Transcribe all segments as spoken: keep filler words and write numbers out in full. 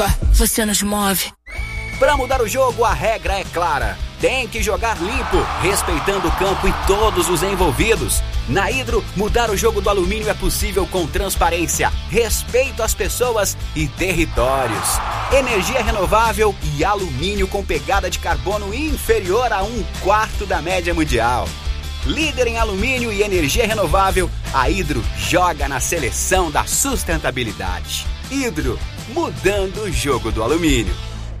Você nos move. Para mudar o jogo, a regra é clara. Tem que jogar limpo, respeitando o campo e todos os envolvidos. Na Hidro, mudar o jogo do alumínio é possível com transparência, respeito às pessoas e territórios. Energia renovável e alumínio com pegada de carbono inferior a um quarto da média mundial. Líder em alumínio e energia renovável, a Hidro joga na seleção da sustentabilidade. Hidro, mudando o jogo do alumínio.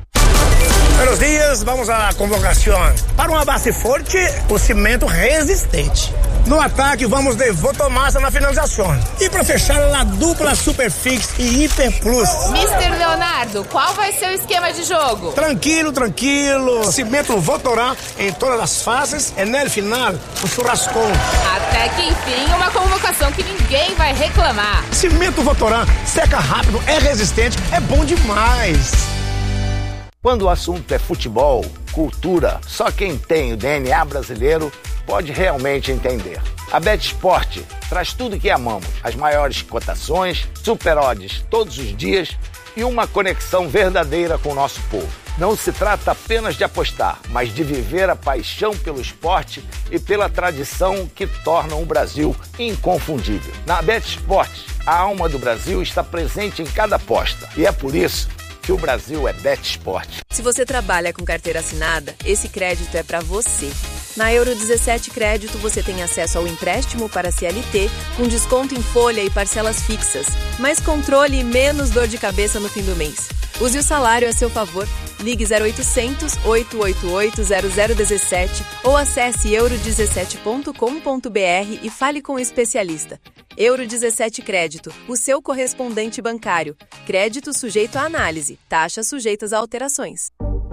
Buenos dias, vamos à convocação. Para uma base forte, o cimento resistente. No ataque, vamos de Votomassa na finalização. E para fechar, a dupla Superfix e Hiper Plus. mister Leonardo, qual vai ser o esquema de jogo? Tranquilo, tranquilo. Cimento Votorá em todas as fases e no final, o churrascão. Até que enfim, uma convocação que ninguém vai reclamar. Cimento Votorá seca rápido, é resistente, é bom demais. Quando o assunto é futebol, cultura, só quem tem o D N A brasileiro pode realmente entender. A BetSport traz tudo que amamos, as maiores cotações, super odds todos os dias e uma conexão verdadeira com o nosso povo. Não se trata apenas de apostar, mas de viver a paixão pelo esporte e pela tradição que tornam o Brasil inconfundível. Na BetSport, a alma do Brasil está presente em cada aposta e é por isso que o Brasil é BetSport. Se você trabalha com carteira assinada, esse crédito é para você. Na Euro dezessete Crédito, você tem acesso ao empréstimo para C L T, com desconto em folha e parcelas fixas, mais controle e menos dor de cabeça no fim do mês. Use o salário a seu favor. Ligue zero oitocentos, oito oito oito, zero zero um sete ou acesse euro dezessete ponto com ponto b r e fale com o especialista. Euro dezessete Crédito, o seu correspondente bancário. Crédito sujeito à análise. Taxas sujeitas a alterações.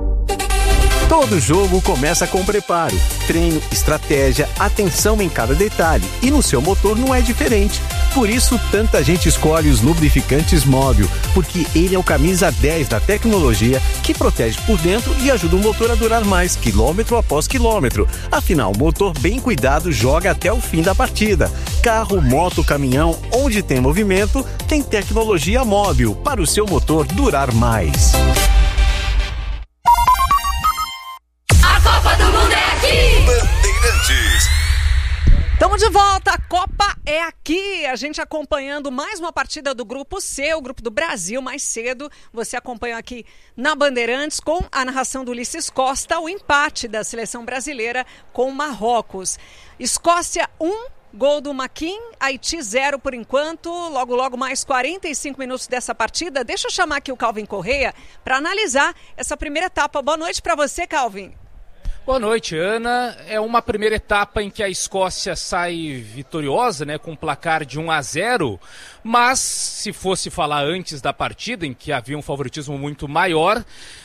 Todo jogo começa com preparo, treino, estratégia, atenção em cada detalhe. E no seu motor não é diferente. Por isso, tanta gente escolhe os lubrificantes Móbil, porque ele é o camisa dez da tecnologia que protege por dentro e ajuda o motor a durar mais, quilômetro após quilômetro. Afinal, o motor bem cuidado joga até o fim da partida. Carro, moto, caminhão, onde tem movimento, tem tecnologia Móbil para o seu motor durar mais. Estamos de volta, a Copa é aqui, a gente acompanhando mais uma partida do Grupo C, o Grupo do Brasil, mais cedo, você acompanha aqui na Bandeirantes com a narração do Ulisses Costa, o empate da seleção brasileira com Marrocos. Escócia um, gol do Maquin, Haiti zero por enquanto, logo logo mais quarenta e cinco minutos dessa partida. Deixa eu chamar aqui o Calvin Correia para analisar essa primeira etapa. Boa noite para você, Calvin. Boa noite, Ana. É uma primeira etapa em que a Escócia sai vitoriosa, né, com um placar de um a zero, mas se fosse falar antes da partida, em que havia um favoritismo muito maior,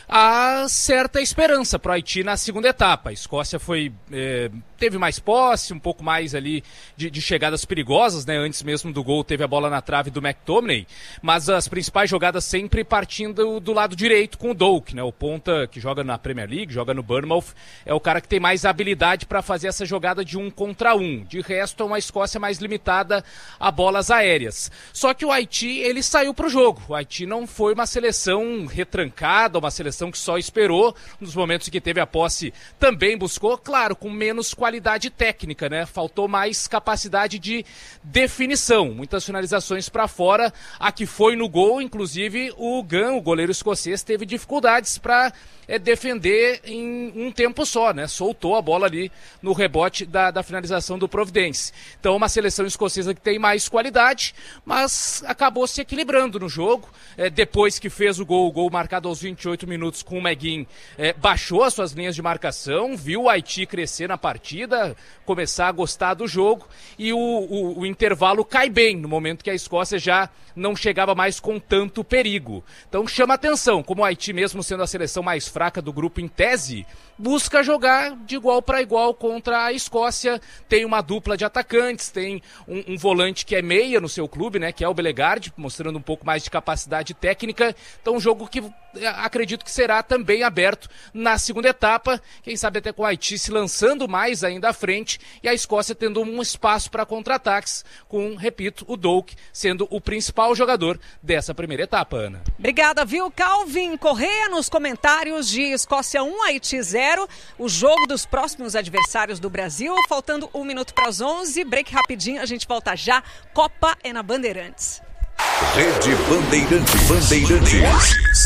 há certa esperança para o Haiti na segunda etapa. A Escócia foi, é, teve mais posse, um pouco mais ali de, de chegadas perigosas, né? Antes mesmo do gol teve a bola na trave do McTominay, mas as principais jogadas sempre partindo do lado direito com o Doak, né? O ponta que joga na Premier League, joga no Bournemouth, é o cara que tem mais habilidade para fazer essa jogada de um contra um. De resto, é uma Escócia mais limitada a bolas aéreas. Só que o Haiti, ele saiu para o jogo. O Haiti não foi uma seleção retrancada, uma seleção que só esperou. Nos momentos em que teve a posse, também buscou, claro, com menos qualidade técnica, né? Faltou mais capacidade de definição. Muitas finalizações para fora. A que foi no gol, inclusive, o Gunn, o goleiro escocês, teve dificuldades para é, defender em um tempo só, né? Soltou a bola ali no rebote da, da finalização do Providence. Então, uma seleção escocesa que tem mais qualidade, mas acabou se equilibrando no jogo. É, depois que fez o gol, o gol marcado aos vinte e oito minutos com o Maguin, é, baixou as suas linhas de marcação, viu o Haiti crescer na partida, começar a gostar do jogo, e o, o, o intervalo cai bem, no momento que a Escócia já não chegava mais com tanto perigo. Então chama atenção, como o Haiti, mesmo sendo a seleção mais fraca do grupo em tese, busca para jogar de igual para igual contra a Escócia. Tem uma dupla de atacantes, tem um, um volante que é meia no seu clube, né, que é o Bellegarde, mostrando um pouco mais de capacidade técnica. Então um jogo que acredito que será também aberto na segunda etapa, quem sabe até com o Haiti se lançando mais ainda à frente e a Escócia tendo um espaço para contra-ataques, com, repito, o Doak sendo o principal jogador dessa primeira etapa, Ana. Obrigada, viu? Calvin Correa nos comentários de Escócia um, Haiti zero, o jogo dos próximos adversários do Brasil, faltando um minuto para as onze, break rapidinho, a gente volta já, Copa é na Bandeirantes. Rede Bandeirantes. Bandeirantes.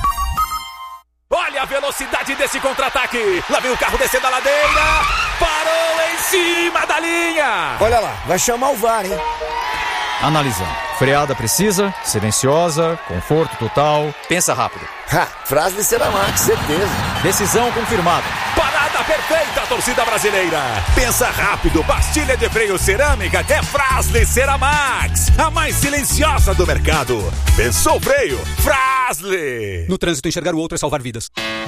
Olha a velocidade desse contra-ataque. Lá vem o carro descendo a ladeira. Parou em cima da linha. Olha lá, vai chamar o V A R, hein? Analisando. Freada precisa, silenciosa, conforto total. Pensa rápido. Ha, frase de Ceramax, certeza. Decisão confirmada. Parada perfeita, torcida brasileira. Pensa rápido, pastilha de freio cerâmica é Fras-le Ceramax, a mais silenciosa do mercado. Pensou freio? Fras-le. No trânsito, enxergar o outro é salvar vidas.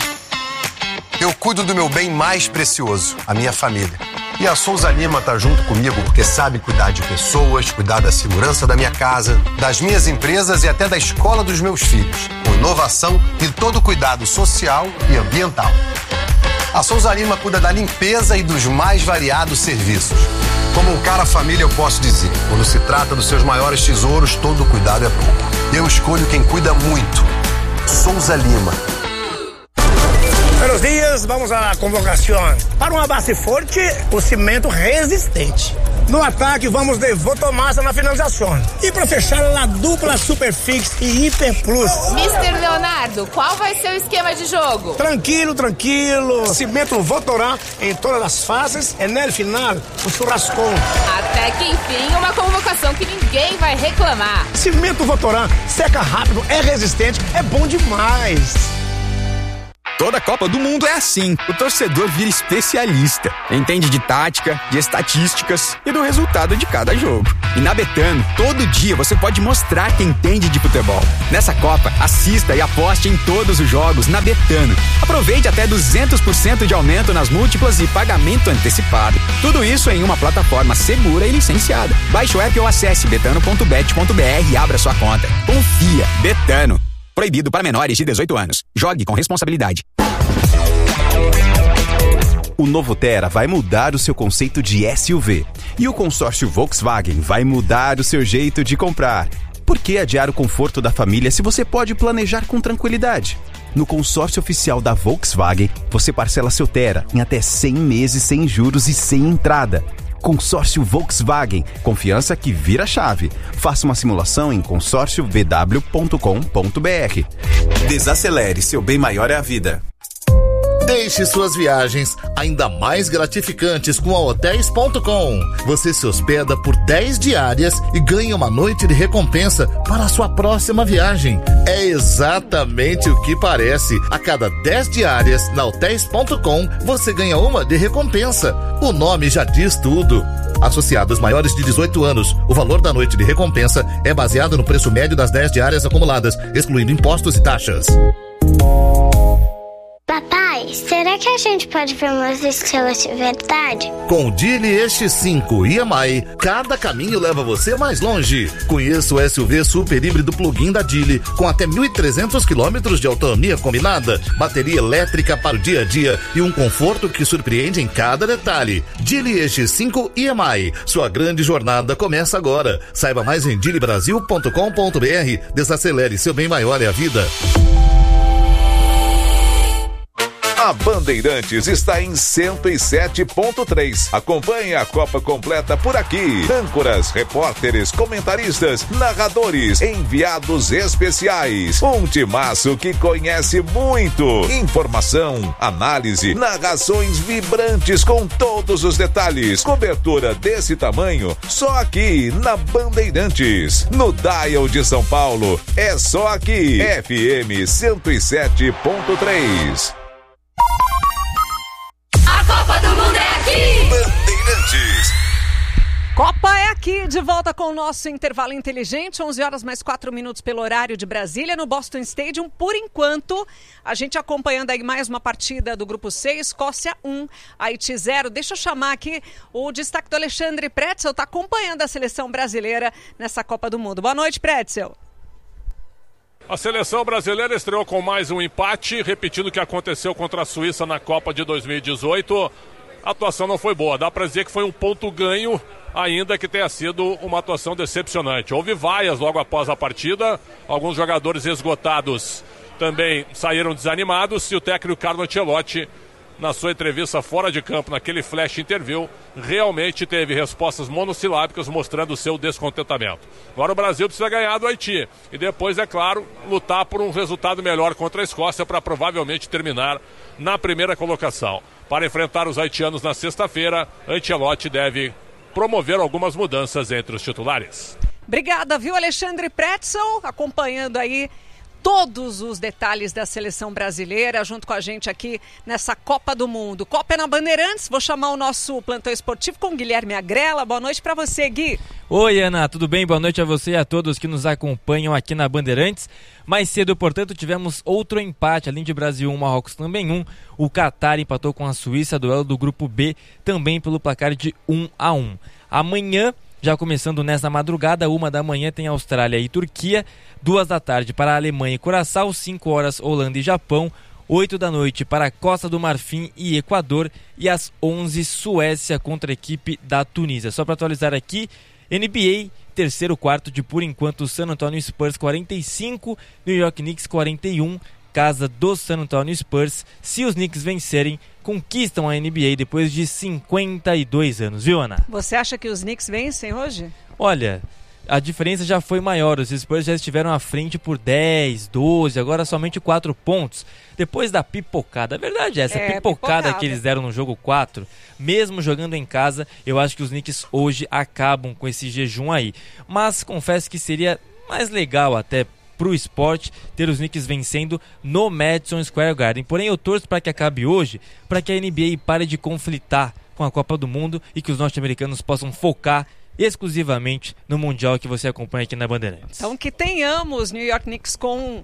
Eu cuido do meu bem mais precioso, a minha família. E a Souza Lima tá junto comigo porque sabe cuidar de pessoas, cuidar da segurança da minha casa, das minhas empresas e até da escola dos meus filhos, com inovação e todo cuidado social e ambiental. A Souza Lima cuida da limpeza e dos mais variados serviços. Como um cara família, eu posso dizer, quando se trata dos seus maiores tesouros, todo cuidado é pouco. Eu escolho quem cuida muito. Souza Lima. Buenos dias, vamos à convocação. Para uma base forte, o cimento resistente. No ataque, vamos de Votomassa na finalização. E para fechar, a dupla Superfix e Hiper Plus. mister Leonardo, qual vai ser o esquema de jogo? Tranquilo, tranquilo. Cimento Votorã em todas as fases e no final, o churrascão. Até que enfim, uma convocação que ninguém vai reclamar. Cimento Votorã seca rápido, é resistente, é bom demais. Toda Copa do Mundo é assim. O torcedor vira especialista. Entende de tática, de estatísticas e do resultado de cada jogo. E na Betano, todo dia você pode mostrar que entende de futebol. Nessa Copa, assista e aposte em todos os jogos na Betano. Aproveite até duzentos por cento de aumento nas múltiplas e pagamento antecipado. Tudo isso em uma plataforma segura e licenciada. Baixe o app ou acesse betano ponto bet ponto b r e abra sua conta. Confia. Betano. Proibido para menores de dezoito anos. Jogue com responsabilidade. O novo Tera vai mudar o seu conceito de S U V. E o consórcio Volkswagen vai mudar o seu jeito de comprar. Por que adiar o conforto da família se você pode planejar com tranquilidade? No consórcio oficial da Volkswagen, você parcela seu Tera em até cem meses sem juros e sem entrada. Consórcio Volkswagen, confiança que vira chave. Faça uma simulação em consórcio v w ponto com ponto b r. Desacelere, seu bem maior é a vida. Deixe suas viagens ainda mais gratificantes com a hotéis ponto com. Você se hospeda por dez diárias e ganha uma noite de recompensa para a sua próxima viagem. É exatamente o que parece. A cada dez diárias na hotéis ponto com, você ganha uma de recompensa. O nome já diz tudo. Associados maiores de dezoito anos, o valor da noite de recompensa é baseado no preço médio das dez diárias acumuladas, excluindo impostos e taxas. Papai, será que a gente pode ver umas estrelas de verdade? Com o Geely E X cinco e M I, cada caminho leva você mais longe. Conheça o S U V super híbrido plug-in da Geely, com até mil e trezentos quilômetros de autonomia combinada, bateria elétrica para o dia a dia e um conforto que surpreende em cada detalhe. Geely E X cinco e M I, sua grande jornada começa agora. Saiba mais em geely brasil ponto com ponto b r. Desacelere, seu bem maior é a vida. A Bandeirantes está em cento e sete ponto três. Acompanhe a Copa completa por aqui. Âncoras, repórteres, comentaristas, narradores, enviados especiais. Um timaço que conhece muito. Informação, análise, narrações vibrantes com todos os detalhes. Cobertura desse tamanho só aqui na Bandeirantes. No Dial de São Paulo, é só aqui. F M cento e sete ponto três. A Copa do Mundo é aqui! Bandeirantes. Copa é aqui, de volta com o nosso intervalo inteligente, onze horas mais quatro minutos pelo horário de Brasília, no Boston Stadium. Por enquanto, a gente acompanhando aí mais uma partida do Grupo C, Escócia um, Haiti zero. Deixa eu chamar aqui o destaque do Alexandre Pretzel, está acompanhando a seleção brasileira nessa Copa do Mundo. Boa noite, Pretzel. A seleção brasileira estreou com mais um empate, repetindo o que aconteceu contra a Suíça na Copa de dois mil e dezoito. A atuação não foi boa, dá para dizer que foi um ponto ganho, ainda que tenha sido uma atuação decepcionante. Houve vaias logo após a partida, alguns jogadores esgotados também saíram desanimados e o técnico Carlo Ancelotti, na sua entrevista fora de campo, naquele flash interview, realmente teve respostas monossilábicas mostrando o seu descontentamento. Agora o Brasil precisa ganhar do Haiti e depois, é claro, lutar por um resultado melhor contra a Escócia para provavelmente terminar na primeira colocação. Para enfrentar os haitianos na sexta-feira, Ancelotti deve promover algumas mudanças entre os titulares. Obrigada, viu, Alexandre Pretzel, acompanhando aí todos os detalhes da seleção brasileira, junto com a gente aqui nessa Copa do Mundo. Copa é na Bandeirantes, vou chamar o nosso plantão esportivo com Guilherme Agrela. Boa noite para você, Gui. Oi, Ana, tudo bem? Boa noite a você e a todos que nos acompanham aqui na Bandeirantes. Mais cedo, portanto, tivemos outro empate, além de Brasil um, Marrocos também um. O Catar empatou com a Suíça, duelo do Grupo B, também pelo placar de um a um. Amanhã, já começando nessa madrugada, uma da manhã tem Austrália e Turquia, duas da tarde para a Alemanha e Curaçao, cinco horas Holanda e Japão, oito da noite para a Costa do Marfim e Equador e às onze Suécia contra a equipe da Tunísia. Só para atualizar aqui, N B A, terceiro quarto de por enquanto San Antonio Spurs quarenta e cinco, New York Knicks quarenta e um, casa do San Antonio Spurs. Se os Knicks vencerem, conquistam a N B A depois de cinquenta e dois anos, viu, Ana? Você acha que os Knicks vencem hoje? Olha, a diferença já foi maior, os Spurs já estiveram à frente por dez, doze, agora somente quatro pontos. Depois da pipocada, a verdade é essa, é, pipocada, pipocada que eles deram no jogo quatro, mesmo jogando em casa, eu acho que os Knicks hoje acabam com esse jejum aí. Mas confesso que seria mais legal até pro esporte ter os Knicks vencendo no Madison Square Garden. Porém, eu torço para que acabe hoje, para que a N B A pare de conflitar com a Copa do Mundo e que os norte-americanos possam focar exclusivamente no Mundial que você acompanha aqui na Bandeirantes. Então que tenhamos New York Knicks com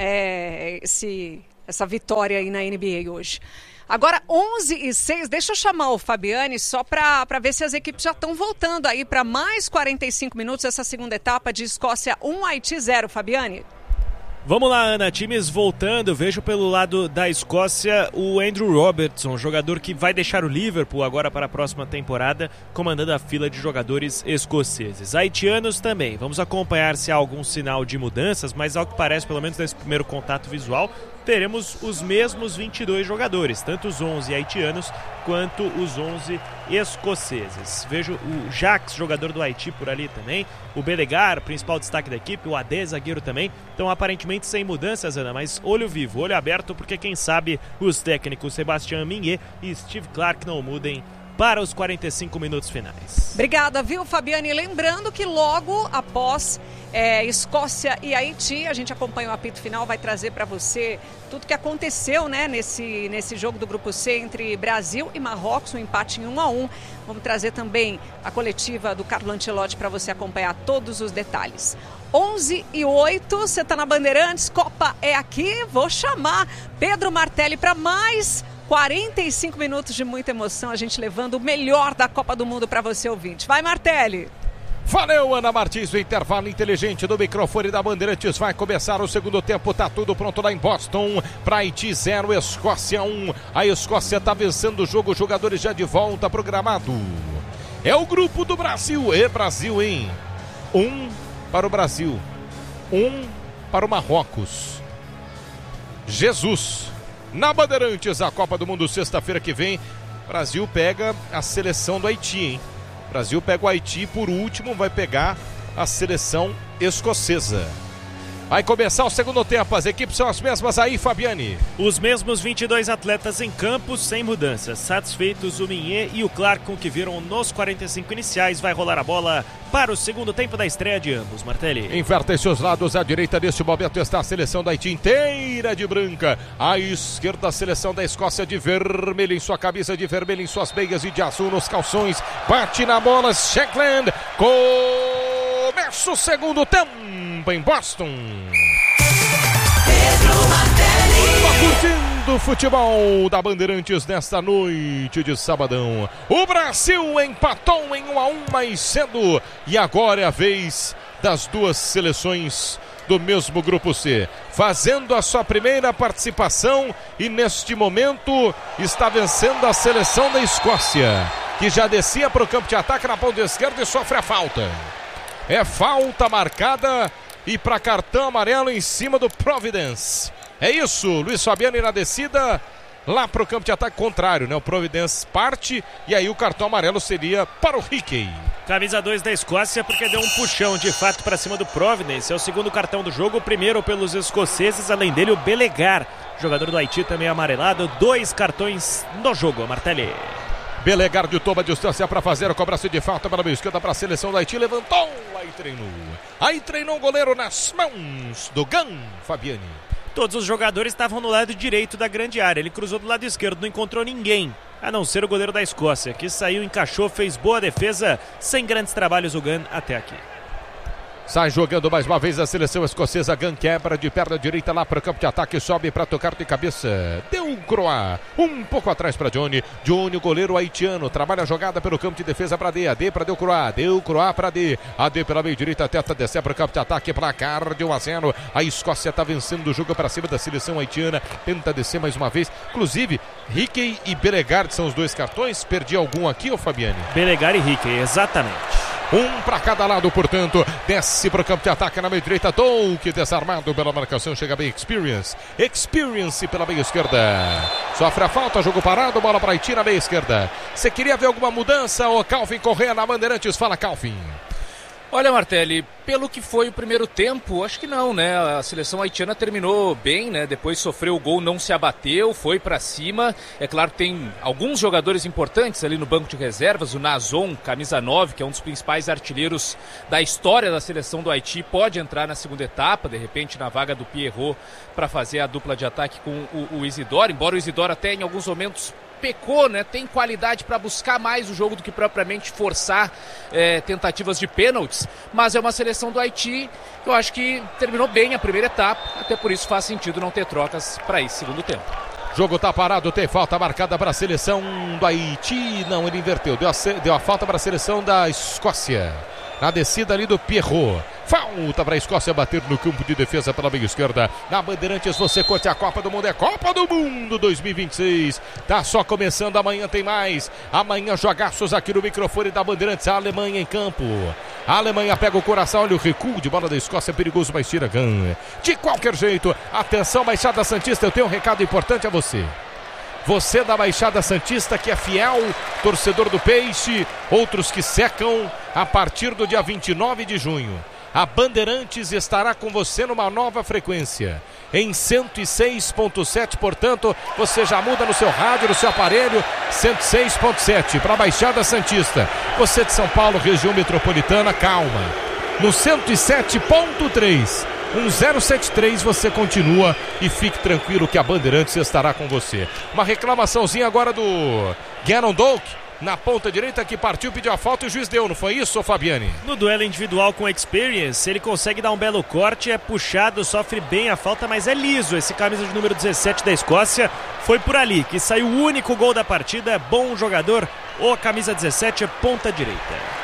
é, esse, essa vitória aí na N B A hoje. Agora onze e seis, deixa eu chamar o Fabiane só para ver se as equipes já estão voltando aí para mais quarenta e cinco minutos essa segunda etapa de Escócia um, Haiti zero. Fabiane. Vamos lá, Ana, times voltando. Vejo pelo lado da Escócia o Andrew Robertson, jogador que vai deixar o Liverpool agora para a próxima temporada, comandando a fila de jogadores escoceses. Haitianos também. Vamos acompanhar se há algum sinal de mudanças, mas ao que parece, pelo menos nesse primeiro contato visual, teremos os mesmos vinte e dois jogadores, tanto os onze haitianos quanto os onze escoceses. Vejo o Jacques, jogador do Haiti, por ali também, o Bedegar, principal destaque da equipe, o Adé, zagueiro também. Então, aparentemente sem mudanças, Ana, mas olho vivo, olho aberto, porque quem sabe os técnicos Sebastião Mignet e Steve Clark não mudem para os quarenta e cinco minutos finais. Obrigada, viu, Fabiane? Lembrando que logo após é, Escócia e Haiti, a gente acompanha o apito final, vai trazer para você tudo que aconteceu, né, nesse, nesse jogo do Grupo C entre Brasil e Marrocos, um empate em um a um. Vamos trazer também a coletiva do Carlo Ancelotti para você acompanhar todos os detalhes. onze e oito, você está na Bandeirantes, Copa é aqui. Vou chamar Pedro Martelli para mais quarenta e cinco minutos de muita emoção, a gente levando o melhor da Copa do Mundo para você, ouvinte. Vai, Martelli! Valeu, Ana Martins, o intervalo inteligente do microfone da Bandeirantes. Vai começar o segundo tempo, tá tudo pronto lá em Boston. Para Haiti zero, Escócia um. A Escócia tá vencendo o jogo, os jogadores já de volta programado. É o grupo do Brasil, é Brasil, hein? Um para o Brasil, um para o Marrocos. Jesus. Na Bandeirantes, a Copa do Mundo, sexta-feira que vem, Brasil pega a seleção do Haiti, hein? Brasil pega o Haiti, por último vai pegar a seleção escocesa. Vai começar o segundo tempo, as equipes são as mesmas aí, Fabiane. Os mesmos vinte e dois atletas em campo, sem mudanças. Satisfeitos o Minhê e o Clark com o que viram nos quarenta e cinco iniciais. Vai rolar a bola para o segundo tempo da estreia de ambos, Martelli. Invertem-se os lados, à direita neste momento está a seleção da Haiti inteira de branca. À esquerda a seleção da Escócia de vermelho em sua camisa, de vermelho em suas meias e de azul nos calções. Bate na bola, Shankland. Começa o segundo tempo em Boston. Tá curtindo o futebol da Bandeirantes nesta noite de sabadão. O Brasil empatou em um a um mais cedo e agora é a vez das duas seleções do mesmo grupo C, fazendo a sua primeira participação e neste momento está vencendo a seleção da Escócia, que já descia para o campo de ataque na ponta esquerda e sofre a falta. É falta marcada e para cartão amarelo em cima do Providence. É isso, Luiz Fabiano na descida lá para o campo de ataque contrário, né? O Providence parte e aí o cartão amarelo seria para o Hickey. Camisa dois da Escócia, porque deu um puxão de fato para cima do Providence. É o segundo cartão do jogo, o primeiro pelos escoceses, além dele o Belegar, jogador do Haiti também amarelado. Dois cartões no jogo, Martelli. Belegar de toma a distância para fazer a cobrança de falta para a esquerda para a seleção do Haiti. Levantou, aí treinou. Aí treinou o goleiro nas mãos do Gun, Fabiane. Todos os jogadores estavam no lado direito da grande área. Ele cruzou do lado esquerdo, não encontrou ninguém, a não ser o goleiro da Escócia, que saiu, encaixou, fez boa defesa, sem grandes trabalhos o Gun até aqui. Sai jogando mais uma vez a seleção escocesa. Gun quebra de perna direita lá para o campo de ataque. Sobe para tocar de cabeça. Deu um croá. Um pouco atrás para Johnny. Johnny, o goleiro haitiano. Trabalha a jogada pelo campo de defesa para D. A D para Deu Croá. Deu Croá para D. A D pela meio direita. Tenta descer para o campo de ataque. Placar de um a zero. A Escócia está vencendo o jogo para cima da seleção haitiana. Tenta descer mais uma vez. Inclusive, Hickey e Belegar são os dois cartões. Perdi algum aqui, ô Fabiane? Belegar e Hickey, exatamente. Um para cada lado, portanto, desce para o campo de ataque na meia direita. Douk desarmado pela marcação, chega bem Experience. Experience pela meia esquerda. Sofre a falta, jogo parado, bola para Haiti na meia esquerda. Você queria ver alguma mudança? O Calvin Correa na Bandeirantes, fala Calvin. Olha, Martelli, pelo que foi o primeiro tempo, acho que não, né? A seleção haitiana terminou bem, né? Depois sofreu o gol, não se abateu, foi pra cima. É claro que tem alguns jogadores importantes ali no banco de reservas. O Nazon, camisa nove, que é um dos principais artilheiros da história da seleção do Haiti, pode entrar na segunda etapa, de repente na vaga do Pierrot, para fazer a dupla de ataque com o, o Isidoro. Embora o Isidoro até em alguns momentos pecou, né? Tem qualidade para buscar mais o jogo do que propriamente forçar é, tentativas de pênaltis, mas é uma seleção do Haiti que eu acho que terminou bem a primeira etapa, até por isso faz sentido não ter trocas para esse segundo tempo. Jogo tá parado, tem falta marcada para a seleção do Haiti. Não, ele inverteu, deu a, deu a falta para a seleção da Escócia. Na descida ali do Pierrot. Falta para a Escócia bater no campo de defesa pela meia esquerda. Na Bandeirantes você curte a Copa do Mundo. É Copa do Mundo dois mil e vinte e seis. Tá só começando, amanhã tem mais. Amanhã jogaços aqui no microfone da Bandeirantes. A Alemanha em campo. A Alemanha pega o coração. Olha o recuo de bola da Escócia. É perigoso, mas tira Gun. De qualquer jeito, atenção Baixada Santista. Eu tenho um recado importante a você. Você da Baixada Santista que é fiel, torcedor do Peixe, outros que secam, a partir do dia vinte e nove de junho. A Bandeirantes estará com você numa nova frequência, em cento e seis ponto sete, portanto, você já muda no seu rádio, no seu aparelho, cento e seis ponto sete, para a Baixada Santista. Você de São Paulo, região metropolitana, calma. No cento e sete ponto três. um zero sete três, você continua e fique tranquilo que a Bandeirantes estará com você. Uma reclamaçãozinha agora do Gannon Doak, na ponta direita, que partiu, pediu a falta e o juiz deu, não foi isso, Fabiane? No duelo individual com Experience, ele consegue dar um belo corte, é puxado, sofre bem a falta, mas é liso. Esse camisa de número dezessete da Escócia foi por ali, que saiu o único gol da partida. Bom jogador, o camisa dezessete, é ponta direita.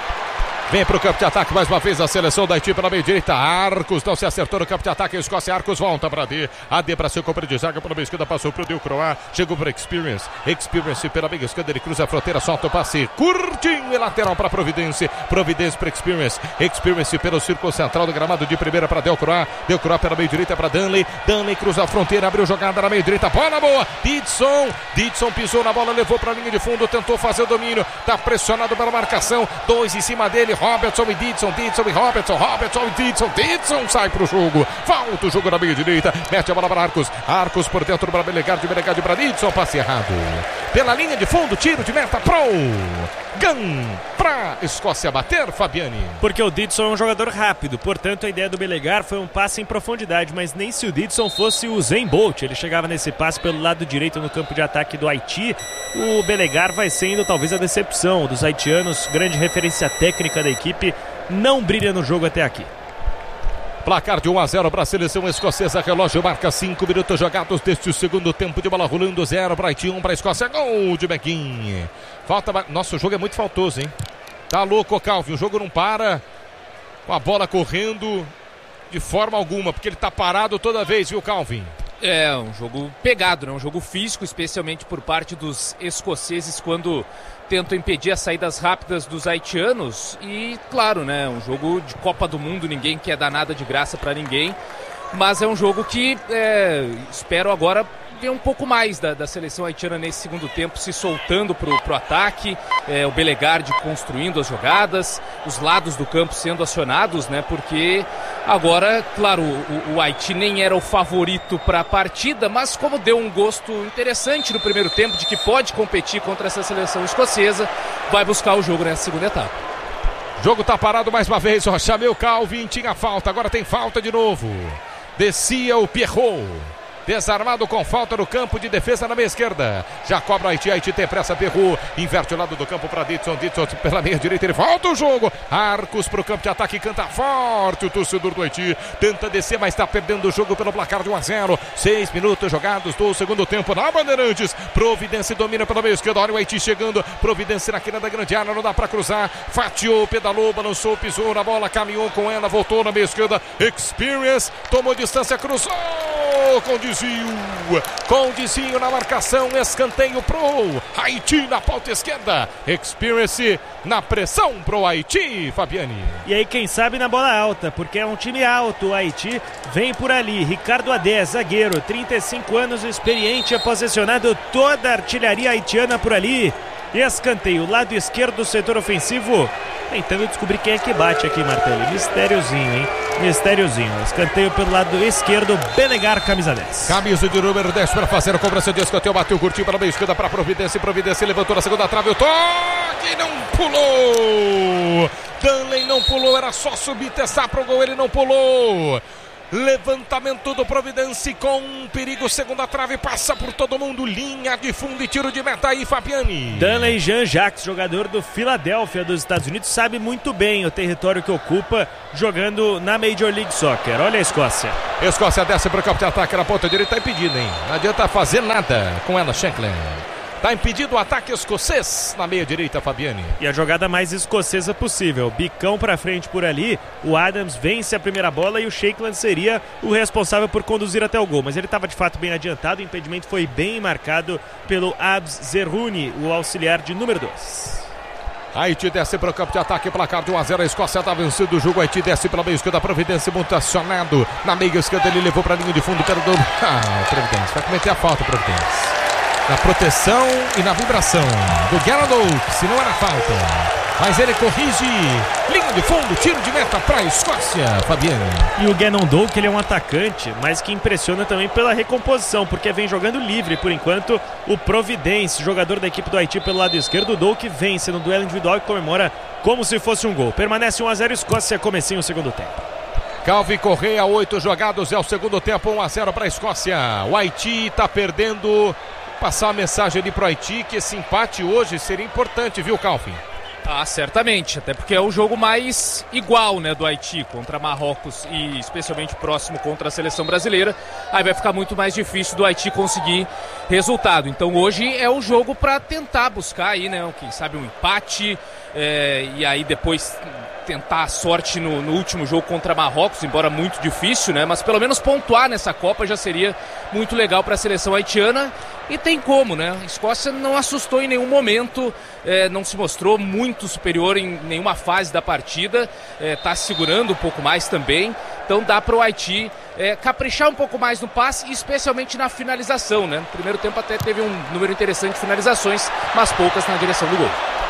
Vem pro campo de ataque mais uma vez a seleção da Haiti pela meia direita. Arcos não se acertou no campo de ataque. A Escócia, Arcos volta para D. A D para seu companheiro de zaga pela meia esquerda. Passou pro Deu Croá. Chegou para Experience. Experience pela meia esquerda. Ele cruza a fronteira. Solta o passe curtinho e lateral para Providência. Providência para Experience. Experience pelo círculo central do gramado de primeira para Deu Croá. Deu Croá pela meia direita para Danley. Danley cruza a fronteira. Abriu jogada na meia direita. Bola boa. Didson. Didson pisou na bola. Levou para a linha de fundo. Tentou fazer o domínio. Tá pressionado pela marcação. Dois em cima dele. Robertson e Didson, Didson e Robertson, Robertson e Didson, Didson sai pro jogo, volta o jogo na meia direita, mete a bola para Arcos, Arcos por dentro para Belegard, Belegard para Didson, passe errado, pela linha de fundo, tiro de meta pro Gun, pra Escócia bater, Fabiani. Porque o Didson é um jogador rápido, portanto a ideia do Belegard foi um passe em profundidade, mas nem se o Didson fosse o Usain Bolt, ele chegava nesse passe pelo lado direito no campo de ataque do Haiti. O Belegard vai sendo talvez a decepção dos haitianos, grande referência técnica da equipe, não brilha no jogo até aqui. Placar de um a zero para a seleção escocesa, relógio marca cinco minutos jogados deste segundo tempo, de bola rolando, zero para Haiti, um para a Escócia, gol de Bequim. Falta, nosso jogo é muito faltoso, hein? Tá louco, Calvin, o jogo não para, com a bola correndo de forma alguma, porque ele tá parado toda vez, viu, Calvin? É, um jogo pegado, né? Um jogo físico, especialmente por parte dos escoceses, quando tentam impedir as saídas rápidas dos haitianos. E, claro, né? Um jogo de Copa do Mundo, ninguém quer dar nada de graça para ninguém. Mas é um jogo que é, espero agora ver um pouco mais da, da seleção haitiana nesse segundo tempo, se soltando pro, pro ataque, é, o Belegard construindo as jogadas, os lados do campo sendo acionados, né? Porque agora, claro, o, o Haiti nem era o favorito para a partida, mas como deu um gosto interessante no primeiro tempo de que pode competir contra essa seleção escocesa, vai buscar o jogo nessa segunda etapa. Jogo tá parado mais uma vez, ó, chamei o Calvin, tinha falta, agora tem falta de novo. Descia o Pierrot. Desarmado com falta no campo de defesa na meia esquerda. Já cobra o Haiti, Haiti tem pressa, Perru. Inverte o lado do campo para Didson, Didson pela meia direita, ele volta o jogo. Arcos para o campo de ataque, canta forte o torcedor do Haiti. Tenta descer, mas está perdendo o jogo pelo placar de um a zero. Seis minutos jogados do segundo tempo na Bandeirantes. Providência domina pela meia esquerda, olha o Haiti chegando. Providência na quina da grande área, não dá para cruzar. Fatiou, pedalou, balançou, pisou na bola, caminhou com ela, voltou na meia esquerda. Experience, tomou distância, cruzou com desvio. Com desvio na marcação, escanteio pro Haiti na ponta esquerda. Experience na pressão pro Haiti, Fabiani. E aí quem sabe na bola alta, porque é um time alto. O Haiti vem por ali. Ricardo Adé, zagueiro, trinta e cinco anos, experiente, posicionado toda a artilharia haitiana por ali. Escanteio, lado esquerdo do setor ofensivo. Tentando descobrir quem é que bate aqui, Martelli. Mistériozinho, hein? Mistériozinho. Escanteio pelo lado esquerdo, Belegard, camisa dez. Camisa de número dez para fazer a cobrança de escanteio. Bateu, curtiu para a meia esquerda para Providência. Providência levantou na segunda trave. O toque não pulou. Danley não pulou. Era só subir, testar pro gol. Ele não pulou. Levantamento do Providência com um perigo, segunda trave, passa por todo mundo, linha de fundo e tiro de meta aí, Fabiani. Danley Jean-Jacques, jogador do Philadelphia dos Estados Unidos, sabe muito bem o território que ocupa jogando na Major League Soccer. Olha a Escócia. Escócia desce para o campo de ataque na ponta direita, tá impedido, hein? Não adianta fazer nada com ela, Shankland. Está impedido o ataque escocês na meia direita, Fabiani. E a jogada mais escocesa possível. Bicão para frente por ali. O Adams vence a primeira bola e o Shankland seria o responsável por conduzir até o gol. Mas ele estava de fato bem adiantado. O impedimento foi bem marcado pelo Abs Zerrouni, o auxiliar de número dois. Haiti desce para o campo de ataque, placar de um a zero. A Escócia está vencendo o jogo. Haiti desce pela meia esquerda. Providência muito acionado. Na meia esquerda ele levou para a linha de fundo. Quero do... Ah, Providência. Vai cometer a falta, Providência. Na proteção e na vibração do Garanouk, se não era falta. Mas ele corrige, linha de fundo, tiro de meta para a Escócia, Fabiano. E o Gannon Doak, ele é um atacante, mas que impressiona também pela recomposição, porque vem jogando livre por enquanto. O Providence, jogador da equipe do Haiti pelo lado esquerdo, o Doak vence no duelo individual e comemora como se fosse um gol. Permanece um a zero, Escócia, comecinho o segundo tempo. Calvin Correia, oito jogados, é o segundo tempo, um a zero para a Escócia. O Haiti está perdendo. Passar uma mensagem ali pro Haiti que esse empate hoje seria importante, viu, Calvin? Ah, certamente, até porque é o jogo mais igual, né, do Haiti contra Marrocos e especialmente próximo contra a seleção brasileira. Aí vai ficar muito mais difícil do Haiti conseguir resultado. Então hoje é o jogo para tentar buscar aí, né, quem sabe um empate é, e aí depois tentar a sorte no, no último jogo contra Marrocos, embora muito difícil, né? Mas pelo menos pontuar nessa Copa já seria muito legal para a seleção haitiana. E tem como, né? A Escócia não assustou em nenhum momento, é, não se mostrou muito superior em nenhuma fase da partida, está é, segurando um pouco mais também. Então dá para o Haiti é, caprichar um pouco mais no passe, especialmente na finalização, né? No primeiro tempo até teve um número interessante de finalizações, mas poucas na direção do gol.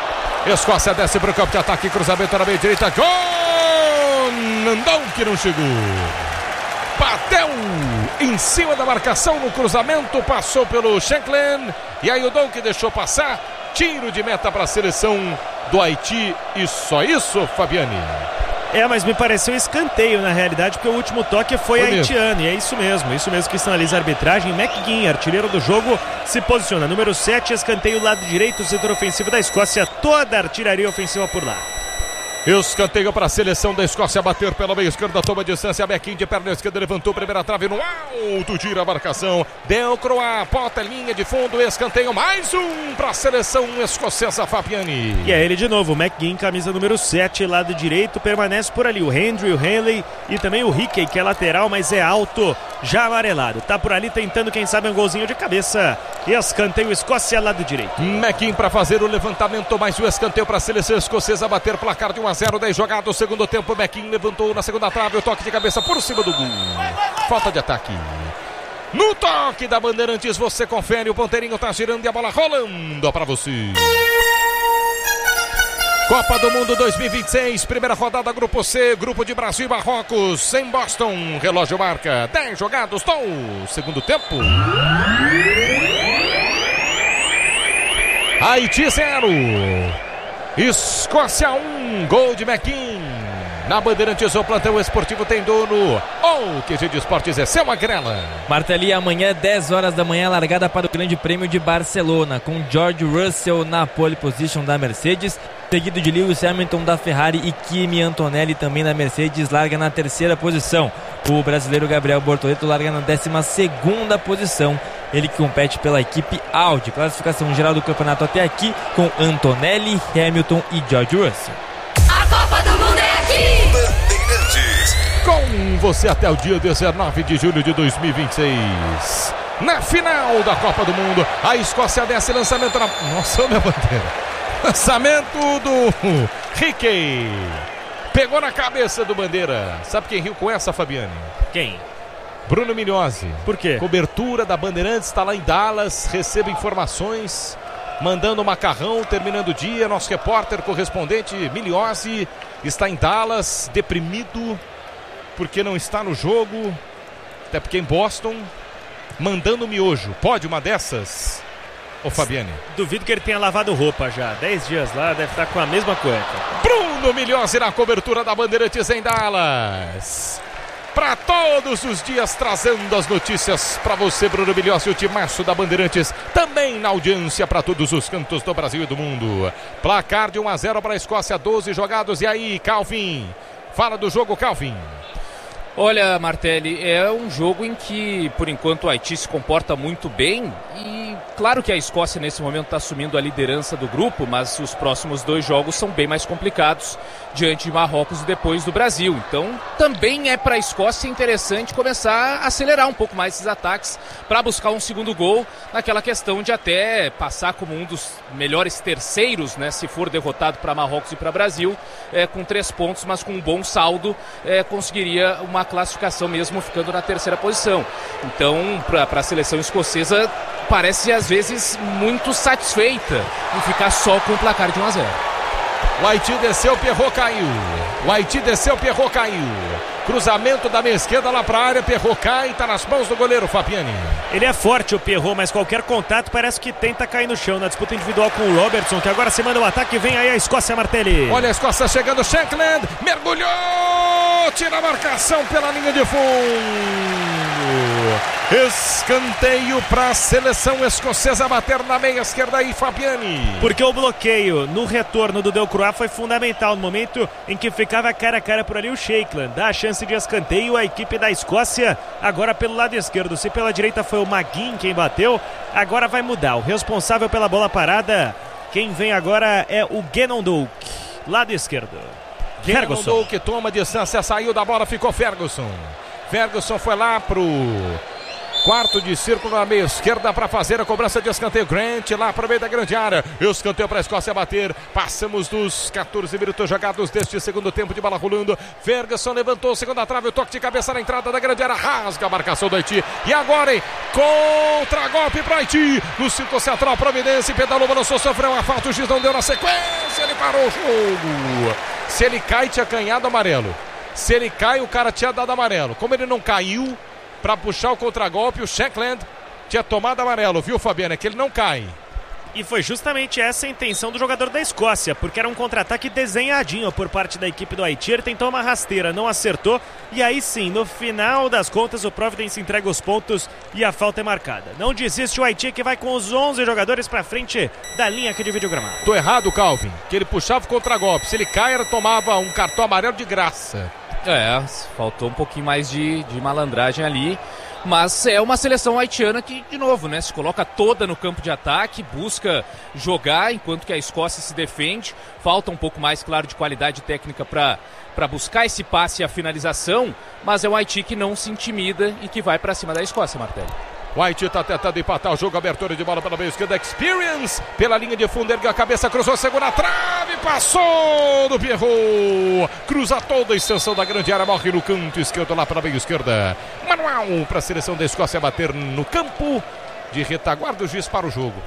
Escócia desce para o campo de ataque, cruzamento na meia direita. John Nandão que não chegou. Bateu em cima da marcação no cruzamento, passou pelo Shankland. E aí o Donk deixou passar. Tiro de meta para a seleção do Haiti. E só isso, Fabiane? É, mas me pareceu escanteio na realidade, porque o último toque foi, foi haitiano. E é isso mesmo, isso mesmo que sinaliza a arbitragem. McGinn, artilheiro do jogo, se posiciona. Número sete, escanteio lado direito, setor ofensivo da Escócia. Toda a artilharia ofensiva por lá. Escanteio para a seleção da Escócia bater pela meia esquerda, toma distância, McGinn de perna esquerda, levantou primeira trave no alto, tira a marcação, deu Croá, bota linha de fundo, escanteio, mais um para a seleção escocesa, Fabiani. E é ele de novo, o McGinn, camisa número sete, lado direito, permanece por ali, o Hendry, o Henley e também o Hickey, que é lateral, mas é alto, já amarelado, tá por ali tentando, quem sabe, um golzinho de cabeça, e escanteio, Escócia, lado direito. McGinn para fazer o levantamento, mais um escanteio para a seleção escocesa bater, placar de um a zero, dez jogados, segundo tempo, McGinn levantou na segunda trave, o toque de cabeça por cima do gol. Falta de ataque. No toque da Bandeirantes, você confere, o ponteirinho tá girando e a bola rolando para você. Copa do Mundo dois mil e vinte e seis, primeira rodada, Grupo C, Grupo de Brasil e Marrocos, em Boston, relógio marca, dez jogados, tô, segundo tempo. Haiti zero. Escócia um, gol de McGinn. Na Bandeirantes, o plantão esportivo tem dono. O Q G de Esportes é seu Magrela. Marteli, amanhã, dez horas da manhã, largada para o Grande Prêmio de Barcelona, com George Russell na pole position da Mercedes, seguido de Lewis Hamilton da Ferrari e Kimi Antonelli também da Mercedes, larga na terceira posição. O brasileiro Gabriel Bortoleto larga na décima segunda posição. Ele que compete pela equipe Audi. Classificação geral do campeonato até aqui, com Antonelli, Hamilton e George Russell. A Copa do Mundo é aqui! Bandeirantes. Com você até o dia dezenove de julho de dois mil e vinte e seis. Na final da Copa do Mundo, a Escócia desce, lançamento na... Nossa, minha bandeira. Lançamento do Hickey. Pegou na cabeça do Bandeira. Sabe quem riu com essa, Fabiane? Quem? Bruno Migliozzi. Por quê? Cobertura da Bandeirantes, está lá em Dallas, recebe informações, mandando o macarrão, terminando o dia. Nosso repórter correspondente Migliozzi está em Dallas, deprimido, porque não está no jogo, até porque em Boston, mandando miojo. Pode uma dessas? Ô Fabiane? Duvido que ele tenha lavado roupa já. Dez dias lá, deve estar com a mesma cueca. Bruno Migliozzi na cobertura da Bandeirantes em Dallas. Para todos os dias, trazendo as notícias para você, Bruno Migliozzi, o timaço da Bandeirantes, também na audiência para todos os cantos do Brasil e do mundo. Placar de um a zero para a Escócia, doze jogados. E aí, Calvin? Fala do jogo, Calvin. Olha, Martelli, é um jogo em que, por enquanto, o Haiti se comporta muito bem e claro que a Escócia nesse momento está assumindo a liderança do grupo, mas os próximos dois jogos são bem mais complicados diante de Marrocos e depois do Brasil. Então, também é para a Escócia interessante começar a acelerar um pouco mais esses ataques para buscar um segundo gol naquela questão de até passar como um dos melhores terceiros, né, se for derrotado para Marrocos e para Brasil, é, com três pontos, mas com um bom saldo, é, conseguiria uma classificação mesmo ficando na terceira posição. Então, para a seleção escocesa, parece às vezes muito satisfeita em ficar só com o placar de um a zero. O Haiti desceu, Pierrot caiu. O Haiti desceu, Pierrot caiu. Cruzamento da meia esquerda lá para a área, Pierrot cai, está nas mãos do goleiro Fabiani. Ele é forte, o Pierrot, mas qualquer contato parece que tenta cair no chão na disputa individual com o Robertson, que agora se manda o ataque, vem aí a Escócia, Martelli. Olha a Escócia chegando, Shankland, mergulhou, tira a marcação pela linha de fundo. Escanteio para a seleção escocesa bater na meia esquerda aí, Fabiani. Porque o bloqueio no retorno do Delcroix foi fundamental no momento em que ficava cara a cara por ali o Shankland. Dá a chance de escanteio a equipe da Escócia, agora pelo lado esquerdo. Se pela direita foi o McGinn quem bateu, agora vai mudar. O responsável pela bola parada, quem vem agora é o Gannon Doak, lado esquerdo. Gannon Doak toma distância, saiu da bola, ficou Ferguson. Ferguson foi lá pro quarto de círculo na meia esquerda para fazer a cobrança de escanteio. Grant lá para o meio da grande área. Escanteio para a Escócia bater. Passamos dos quatorze minutos jogados deste segundo tempo de bola rolando. Ferguson levantou, segunda trave, o toque de cabeça na entrada da grande área. Rasga a marcação do Haiti. E agora, hein? Contra-golpe para Haiti. No círculo central, Providência. Pedalou, balançou, sofreu uma falta. O juiz não deu na sequência. Ele parou o jogo. Se ele cai, tinha canhado amarelo. Se ele cai, o cara tinha dado amarelo. Como ele não caiu para puxar o contragolpe, o Shankland tinha tomado amarelo, viu, Fabiano? É que ele não cai. E foi justamente essa a intenção do jogador da Escócia, porque era um contra-ataque desenhadinho por parte da equipe do Haiti. Ele tentou uma rasteira, não acertou, e aí sim, no final das contas, o Providence entrega os pontos e a falta é marcada. Não desiste o Haiti, que vai com os onze jogadores para frente da linha que divide o gramado. Tô errado, Calvin, que ele puxava o contragolpe. Se ele cai, ele tomava um cartão amarelo de graça. É, faltou um pouquinho mais de, de malandragem ali. Mas é uma seleção haitiana que, de novo, né, se coloca toda no campo de ataque, busca jogar, enquanto que a Escócia se defende. Falta um pouco mais, claro, de qualidade técnica para para buscar esse passe e a finalização, mas é um Haiti que não se intimida e que vai para cima da Escócia, Martelli. O Haiti está tentando empatar o jogo, abertura de bola pela meia esquerda, Experience, pela linha de fundo, ergue a cabeça, cruzou, segura a trave, passou do Pierrot, cruza toda a extensão da grande área, morre no canto esquerdo lá pela meia esquerda. Manual para a seleção da Escócia bater no campo de retaguarda, o juiz para o jogo.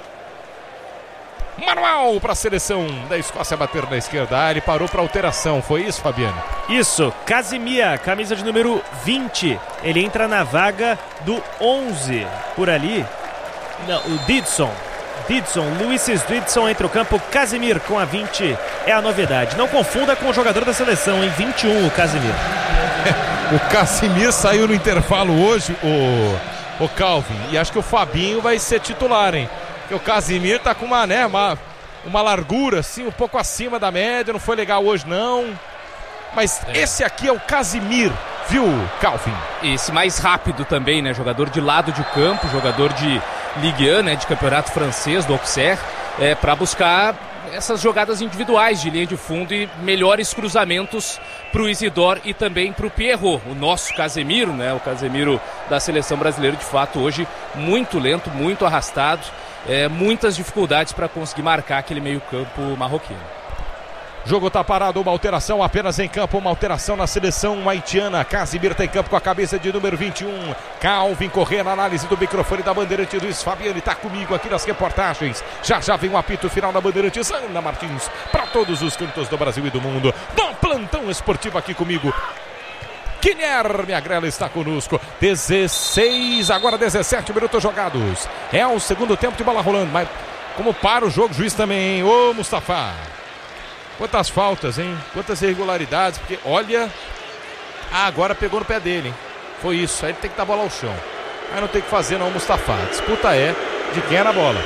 Manual para a seleção da Escócia bater na esquerda. Ah, ele parou para alteração, foi isso, Fabiano? Isso, Casimir, camisa de número vinte. Ele entra na vaga do onze. Por ali, não, o Didson. Didson, Luiz Didson entra no campo. Casimir com a vinte é a novidade. Não confunda com o jogador da seleção, em vinte e um, o Casimir. O Casimir saiu no intervalo hoje, o, o Calvin. E acho que o Fabinho vai ser titular, hein? O Casimir tá com uma, né, uma, uma largura assim, um pouco acima da média, não foi legal hoje não. Mas é. Esse aqui é o Casimir, viu, Calvin? Esse mais rápido também, né, jogador de lado de campo, jogador de Ligue um, né, de campeonato francês, do Auxerre, é, para buscar essas jogadas individuais de linha de fundo e melhores cruzamentos para o Isidore e também para o Pierrot, o nosso Casemiro, né, o Casemiro da seleção brasileira, de fato hoje muito lento, muito arrastado. É, muitas dificuldades para conseguir marcar aquele meio-campo marroquino. Jogo tá parado, uma alteração apenas em campo, uma alteração na seleção haitiana. Casimir tá em campo com a cabeça de número vinte e um. Calvin Corrêa na análise do microfone da Bandeirante. Luiz Fabiano tá comigo aqui nas reportagens. Já já vem o apito final da Bandeirantes. Ana Martins, para todos os cantos do Brasil e do mundo. No plantão esportivo aqui comigo. Guilherme Agrela está conosco. dezesseis, agora dezessete minutos jogados. É o segundo tempo de bola rolando. Mas como para o jogo, juiz também, hein? Ô, Mustafa. Quantas faltas, hein? Quantas irregularidades. Porque olha. Ah, agora pegou no pé dele, hein? Foi isso. Aí ele tem que dar a bola ao chão. Aí não tem que fazer, não, Mustafa. A disputa é de quem é na bola.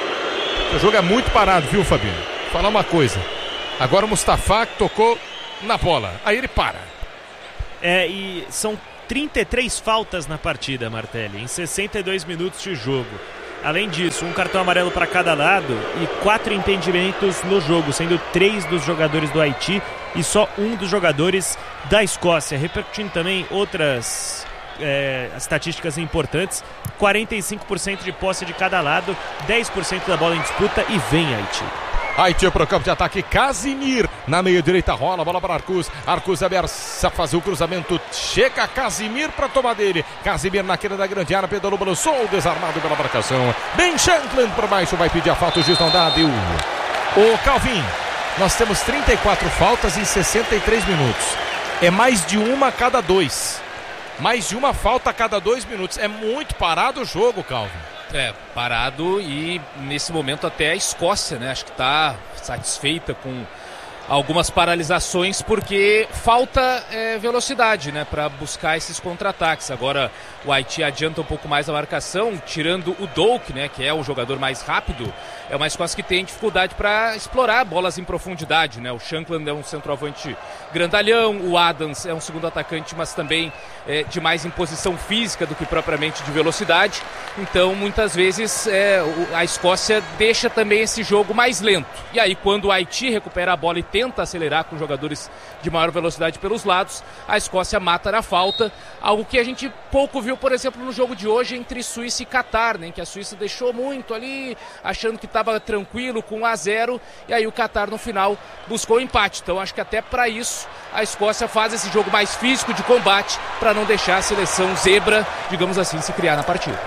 O jogo é muito parado, viu, Fabinho? Vou falar uma coisa. Agora o Mustafa tocou na bola. Aí ele para. É, e são trinta e três faltas na partida, Martelli, em sessenta e dois minutos de jogo. Além disso, um cartão amarelo para cada lado e quatro impedimentos no jogo, sendo três dos jogadores do Haiti e só um dos jogadores da Escócia. Repercutindo também outras é, estatísticas importantes: quarenta e cinco por cento de posse de cada lado, dez por cento da bola em disputa e vem Haiti. Haiti para o campo de ataque, Casimir na meia direita, rola a bola para Arcus. Arcus aberta a fazer o cruzamento, chega Casimir para tomar dele. Casimir na queda da grande área, pedalou, balançou, desarmado pela marcação. Ben Shankland por baixo, vai pedir a falta, o juiz não dá, deu. O Calvin, nós temos trinta e quatro faltas em sessenta e três minutos. É mais de uma a cada dois. Mais de uma falta a cada dois minutos. É muito parado o jogo, Calvin. É, parado e nesse momento até a Escócia, né? Acho que está satisfeita com algumas paralisações porque falta é, velocidade, né? Para buscar esses contra-ataques. Agora o Haiti adianta um pouco mais a marcação, tirando o Doak, né? Que é o jogador mais rápido. É uma Escócia que tem dificuldade para explorar bolas em profundidade, né? O Shankland é um centroavante grandalhão, o Adams é um segundo atacante, mas também é, de mais imposição física do que propriamente de velocidade. Então, muitas vezes, é, a Escócia deixa também esse jogo mais lento. E aí, quando o Haiti recupera a bola e tem tenta acelerar com jogadores de maior velocidade pelos lados, a Escócia mata na falta, algo que a gente pouco viu, por exemplo, no jogo de hoje entre Suíça e Catar, né, em que a Suíça deixou muito ali, achando que estava tranquilo com um a zero, e aí o Catar no final buscou o empate. Então acho que até para isso a Escócia faz esse jogo mais físico de combate, para não deixar a seleção zebra, digamos assim, se criar na partida.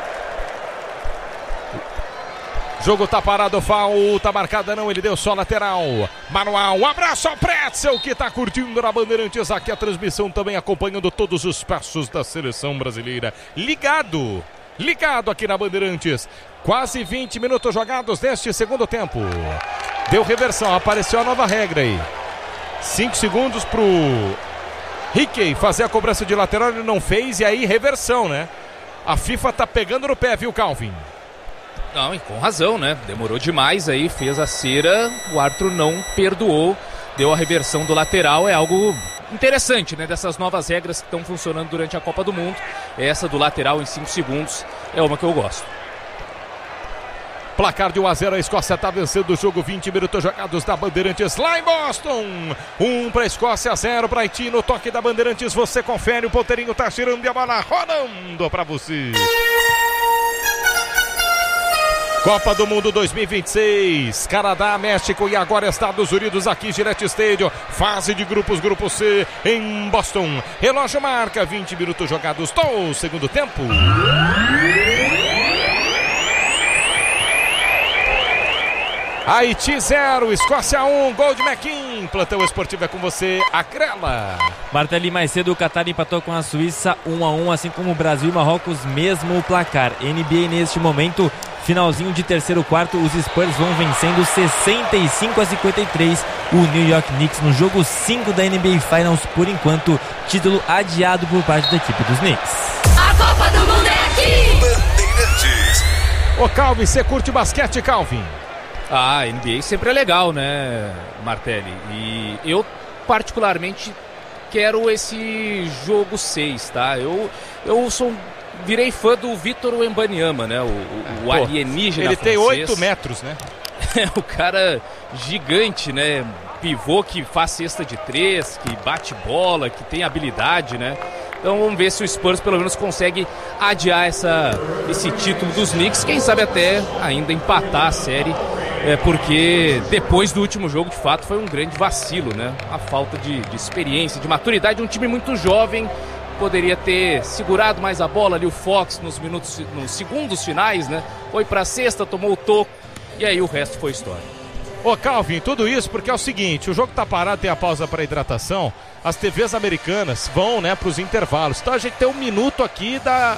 Jogo tá parado, falta marcada não, ele deu só lateral. Manuel, um abraço ao Pretzel que tá curtindo na Bandeirantes aqui a transmissão, também acompanhando todos os passos da seleção brasileira. Ligado, ligado aqui na Bandeirantes. Quase vinte minutos jogados neste segundo tempo. Deu reversão, apareceu a nova regra aí. cinco segundos pro Hickey fazer a cobrança de lateral, ele não fez, e aí reversão, né? A FIFA tá pegando no pé, viu, Calvin? Não, e com razão, né? Demorou demais aí, fez a cera, o árbitro não perdoou, deu a reversão do lateral, é algo interessante, né? Dessas novas regras que estão funcionando durante a Copa do Mundo. Essa do lateral em cinco segundos é uma que eu gosto. Placar de um a zero, a Escócia está vencendo o jogo, vinte minutos jogados da Bandeirantes lá em Boston. um para a Escócia, zero para Haiti. No toque da Bandeirantes você confere, o ponteirinho está girando e a bola rodando para você. Copa do Mundo dois mil e vinte e seis, Canadá, México e agora Estados Unidos aqui, Gillette Stadium, fase de grupos, grupo C em Boston. Relógio marca vinte minutos jogados do segundo tempo. Haiti zero, Escócia um, gol de McKean. Plantão esportivo é com você, Acrela. Martelli, mais cedo o Catar empatou com a Suíça um a um, assim como o Brasil e Marrocos, mesmo o placar. N B A neste momento, finalzinho de terceiro quarto, os Spurs vão vencendo sessenta e cinco a cinquenta e três o New York Knicks no jogo cinco da N B A Finals, por enquanto, título adiado por parte da equipe dos Knicks. A Copa do Mundo é aqui! Bandeirantes. Ô Calvin, você curte basquete, Calvin? Ah, a N B A sempre é legal, né, Martelli? E eu, particularmente, quero esse jogo seis, tá? Eu, eu sou, virei fã do Victor Wembanyama, né? O, o, o alienígena ele francês. Ele tem oito metros, né? É o cara gigante, né? Pivô que faz cesta de três, que bate bola, que tem habilidade, né? Então vamos ver se o Spurs pelo menos consegue adiar essa, esse título dos Knicks, quem sabe até ainda empatar a série, é, porque depois do último jogo de fato foi um grande vacilo, né? A falta de, de experiência, de maturidade, um time muito jovem, poderia ter segurado mais a bola ali, o Fox nos minutos, nos segundos finais, né? Foi pra sexta, tomou o toco e aí o resto foi história. Ô Calvin, tudo isso porque é o seguinte, o jogo tá parado, tem a pausa para hidratação, as T Vs americanas vão, né, pros intervalos, então a gente tem um minuto aqui da,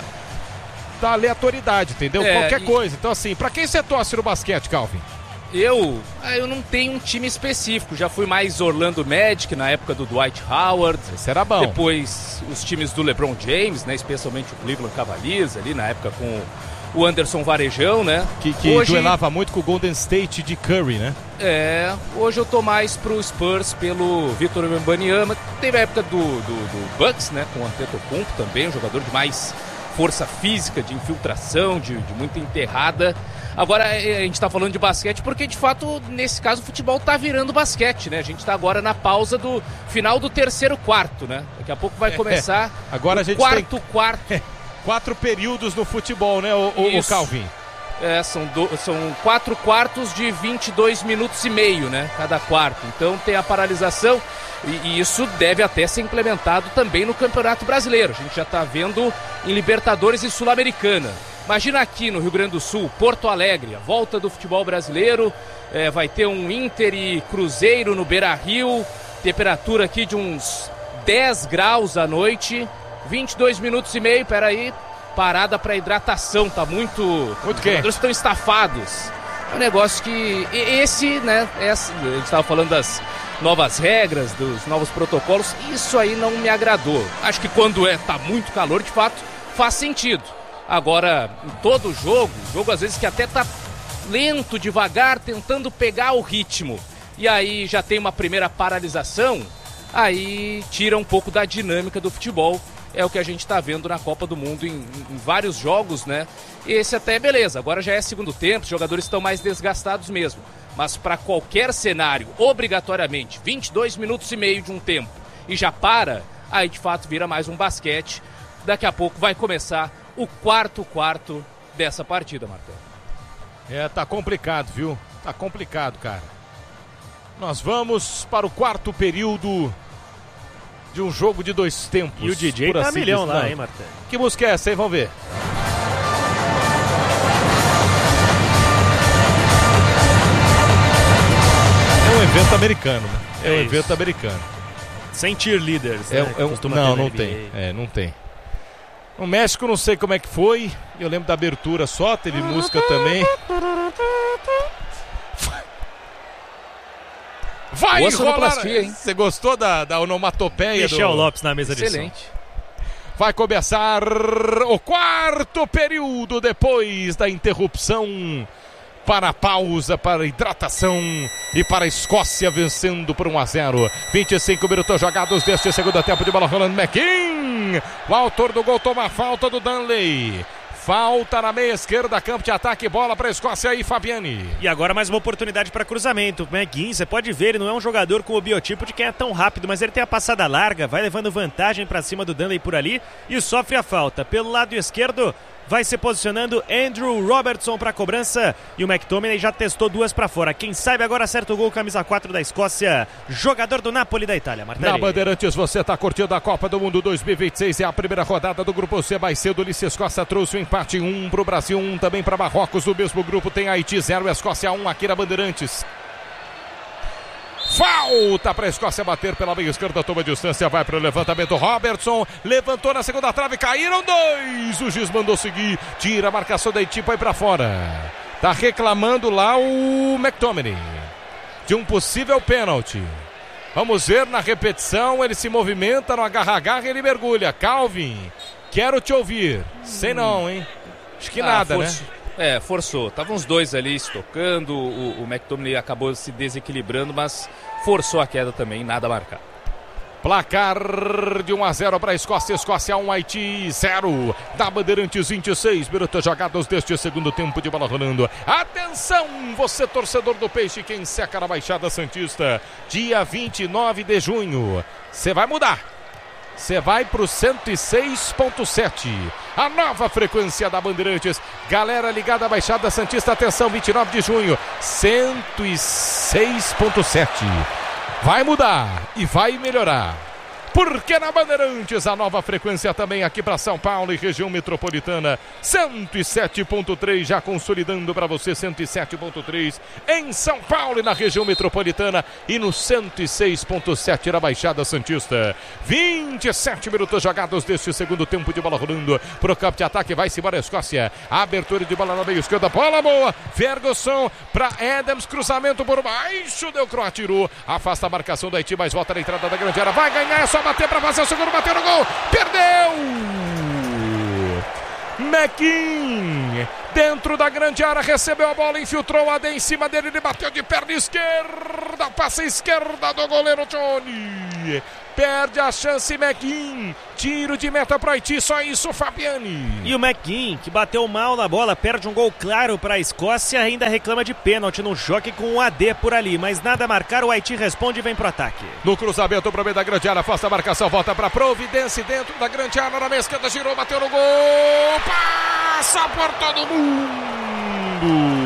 da aleatoriedade, entendeu? É, Qualquer e... coisa, então assim, pra quem você torce no basquete, Calvin? Eu, eu não tenho um time específico, já fui mais Orlando Magic na época do Dwight Howard. Esse era bom. Depois os times do LeBron James, né, especialmente o Cleveland Cavaliers ali na época com o Anderson Varejão, né? Que, que hoje... duelava muito com o Golden State de Curry, né? É, hoje eu tô mais pro Spurs pelo Victor Wembanyama. Teve a época do, do, do Bucks, né? Com o Antetokounmpo também, um jogador de mais força física, de infiltração, de, de muita enterrada. Agora a gente tá falando de basquete porque de fato, nesse caso, o futebol tá virando basquete, né? A gente tá agora na pausa do final do terceiro quarto, né? Daqui a pouco vai começar é, agora o a gente quarto tem... quarto. Quatro períodos no futebol, né, o, o, o Calvin? É, são, do, são quatro quartos de vinte e dois minutos e meio, né, cada quarto. Então tem a paralisação e, e isso deve até ser implementado também no Campeonato Brasileiro. A gente já está vendo em Libertadores e Sul-Americana. Imagina aqui no Rio Grande do Sul, Porto Alegre, a volta do futebol brasileiro. É, vai ter um Inter e Cruzeiro no Beira-Rio. Temperatura aqui de uns dez graus à noite. vinte e dois minutos e meio, peraí, parada para hidratação, tá muito... Muito Os jogadores estão estafados. É um negócio que... Esse, né, essa, a gente estava falando das novas regras, dos novos protocolos, isso aí não me agradou. Acho que quando é, tá muito calor, de fato, faz sentido. Agora, em todo jogo, jogo às vezes que até tá lento, devagar, tentando pegar o ritmo, e aí já tem uma primeira paralisação, aí tira um pouco da dinâmica do futebol. É o que a gente está vendo na Copa do Mundo em, em vários jogos, né? Esse até beleza, agora já é segundo tempo, os jogadores estão mais desgastados mesmo. mas para qualquer cenário, obrigatoriamente, vinte e dois minutos e meio de um tempo e já para, aí de fato vira mais um basquete. Daqui a pouco vai começar o quarto quarto dessa partida, Marcelo. É, tá complicado, viu? Tá complicado, cara. Nós vamos para o quarto período de um jogo de dois tempos. E o D J tá assim milhão lá, hein, Marcelo? Que música é essa, hein? Vamos ver. É um evento americano, né? É, é um evento americano. Sem cheerleaders, é, né? É um, não, não tem. É, não tem. No México não sei como é que foi. Eu lembro da abertura só, teve música também. Vai rolar! Você gostou da, da onomatopeia? Michel do... Lopes na mesa de som. Excelente. Vai começar o quarto período depois da interrupção para a pausa, para a hidratação e para a Escócia vencendo por um a zero. vinte e cinco minutos jogados deste segundo tempo de bola rolando. McKean, o autor do gol, toma a falta do Danley. Falta na meia esquerda, campo de ataque, bola para a Escócia e Fabiani. E agora mais uma oportunidade para cruzamento. O McGinn, você pode ver, ele não é um jogador com o biotipo de quem é tão rápido, mas ele tem a passada larga, vai levando vantagem para cima do Danley por ali e sofre a falta. Pelo lado esquerdo, vai se posicionando Andrew Robertson para a cobrança e o McTominay já testou duas para fora. Quem sabe agora acerta o gol, camisa quatro da Escócia, jogador do Napoli da Itália. Martelli. Na Bandeirantes, você está curtindo a Copa do Mundo dois mil e vinte e seis, é a primeira rodada do Grupo C. Mais cedo, Ulisses Escócia trouxe o empate um para o Brasil, um também para Marrocos. No mesmo grupo tem Haiti zero, Escócia um aqui na Bandeirantes. Falta para a Escócia bater pela meia esquerda, toma distância, vai para o levantamento. Robertson levantou na segunda trave, caíram dois. O juiz mandou seguir, tira a marcação da Haiti, vai para fora. Tá reclamando lá o McTominay de um possível pênalti. Vamos ver na repetição, ele se movimenta no agarra-agarra e ele mergulha. Calvin, quero te ouvir. Sei não, hein? Acho que ah, nada, forçou, né? É, forçou. Estavam os dois ali estocando, o, o McTominay acabou se desequilibrando, mas forçou a queda também, nada marcado. Placar de um a zero para a Escócia, Escócia um, Haiti zero. Da Bandeirantes, vinte e seis minutos jogados deste segundo tempo de bola rolando. Atenção, você torcedor do Peixe, quem seca na Baixada Santista, dia vinte e nove de junho. Você vai mudar. Você vai para o cento e seis ponto sete, a nova frequência da Bandeirantes. Galera ligada à Baixada Santista, atenção, vinte e nove de junho, cento e seis ponto sete. Vai mudar e vai melhorar. Porque na Bandeirantes a nova frequência também aqui para São Paulo e região metropolitana, cento e sete ponto três, já consolidando para você, cento e sete ponto três em São Paulo e na região metropolitana e no cento e seis ponto sete na Baixada Santista. vinte e sete minutos jogados deste segundo tempo de bola rolando pro campo de ataque, vai-se embora a Escócia. Abertura de bola na meia esquerda, bola boa, Ferguson para Adams, cruzamento por baixo, deu Croa, tirou, afasta a marcação da Haiti, mas volta na entrada da grande área, vai ganhar, é só bater para fazer o segundo, bateu no gol, perdeu! McKean, dentro da grande área, recebeu a bola, infiltrou a D em cima dele, ele bateu de perna esquerda, passa a esquerda do goleiro Johnny. Perde a chance McKean, tiro de meta para Haiti, só isso Fabiani. E o McKean, que bateu mal na bola, perde um gol claro para a Escócia, ainda reclama de pênalti no choque com o A D por ali, mas nada a marcar, o Haiti responde e vem pro ataque. No cruzamento para o meio da grande área, afasta a marcação, volta para Providência, dentro da grande área, na meia esquerda, girou, bateu no gol, passa por todo mundo.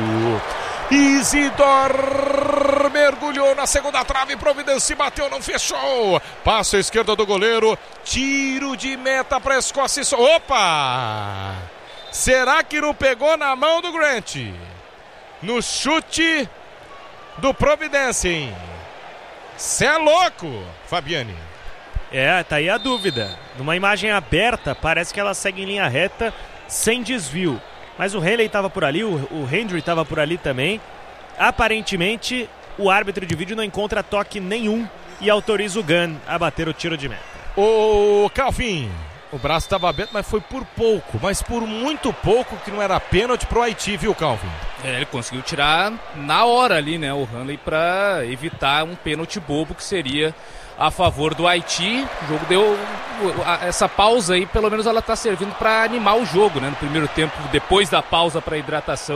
Isidor mergulhou na segunda trave, Providência bateu, não fechou. Passa a esquerda do goleiro, tiro de meta para a Escócia. Opa! Será que não pegou na mão do Grant? No chute do Providência, hein? Cê é louco, Fabiani. É, tá aí a dúvida. Numa imagem aberta, parece que ela segue em linha reta, sem desvio. Mas o Haley estava por ali, o, o Hendry estava por ali também. Aparentemente, o árbitro de vídeo não encontra toque nenhum e autoriza o Gunn a bater o tiro de meta. O Calvin, o braço estava aberto, mas foi por pouco, mas por muito pouco, que não era pênalti pro Haiti, viu, Calvin? É, ele conseguiu tirar na hora ali, né, o Hanley, para evitar um pênalti bobo que seria a favor do Haiti. O jogo deu essa pausa aí, pelo menos ela está servindo para animar o jogo, né? No primeiro tempo, depois da pausa para hidratação,